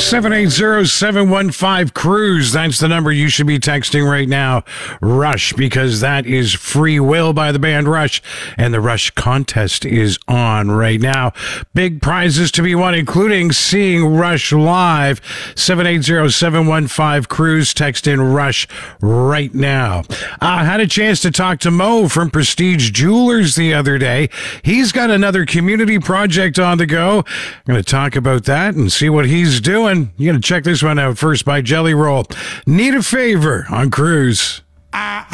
780-715-CRUISE. That's the number you should be texting right now. Rush, because that is Free Will by the band Rush. And the Rush contest is on right now. Big prizes to be won, including seeing Rush live. 780-715-CRUISE. Text in Rush right now. I had a chance to talk to Mo from Prestige Jewelers the other day. He's got another community project on the go. I'm going to talk about that and see what he's doing. You got to check this one out first by Jelly Roll. Need a Favor on Cruise.